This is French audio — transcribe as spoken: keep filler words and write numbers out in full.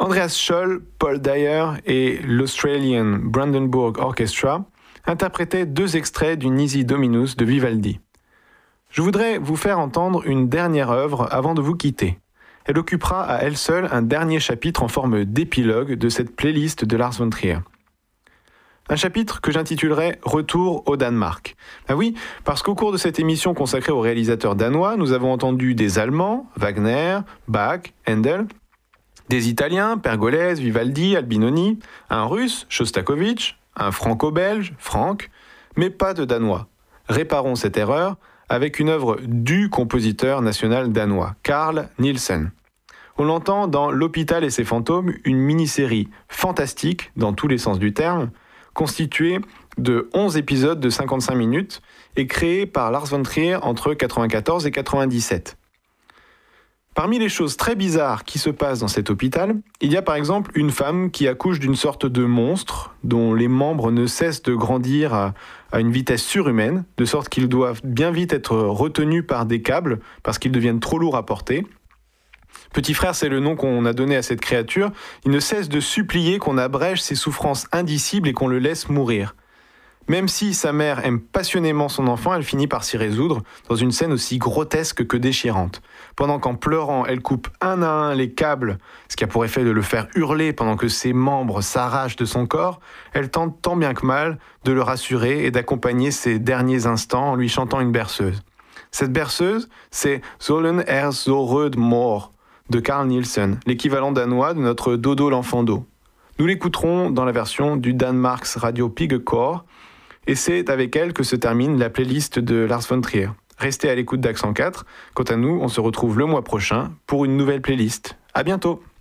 Andreas Scholl, Paul Dyer et l'Australian Brandenburg Orchestra interprétaient deux extraits du Nisi Dominus de Vivaldi. Je voudrais vous faire entendre une dernière œuvre avant de vous quitter. Elle occupera à elle seule un dernier chapitre en forme d'épilogue de cette playlist de Lars von Trier. Un chapitre que j'intitulerai « Retour au Danemark ». Ah oui, parce qu'au cours de cette émission consacrée aux réalisateurs danois, nous avons entendu des Allemands, Wagner, Bach, Handel, des Italiens, Pergolèse, Vivaldi, Albinoni, un Russe, Shostakovich, un Franco-Belge, Franck, mais pas de Danois. Réparons cette erreur avec une œuvre du compositeur national danois, Carl Nielsen. On l'entend dans L'Hôpital et ses fantômes, une mini-série fantastique, dans tous les sens du terme, constituée de onze épisodes de cinquante-cinq minutes et créée par Lars von Trier entre quatre-vingt-quatorze et quatre-vingt-dix-sept. Parmi les choses très bizarres qui se passent dans cet hôpital, il y a par exemple une femme qui accouche d'une sorte de monstre dont les membres ne cessent de grandir à, à une vitesse surhumaine, de sorte qu'ils doivent bien vite être retenus par des câbles parce qu'ils deviennent trop lourds à porter. Petit frère, c'est le nom qu'on a donné à cette créature. Il ne cesse de supplier qu'on abrège ses souffrances indicibles et qu'on le laisse mourir. Même si sa mère aime passionnément son enfant, elle finit par s'y résoudre dans une scène aussi grotesque que déchirante. Pendant qu'en pleurant, elle coupe un à un les câbles, ce qui a pour effet de le faire hurler pendant que ses membres s'arrachent de son corps, elle tente tant bien que mal de le rassurer et d'accompagner ses derniers instants en lui chantant une berceuse. Cette berceuse, c'est Sollen er so rød mor de Carl Nielsen, l'équivalent danois de notre Dodo l'enfant d'eau. Nous l'écouterons dans la version du Danmarks Radio Pigekor, et c'est avec elle que se termine la playlist de Lars von Trier. Restez à l'écoute d'Accent quatre. Quant à nous, on se retrouve le mois prochain pour une nouvelle playlist. À bientôt!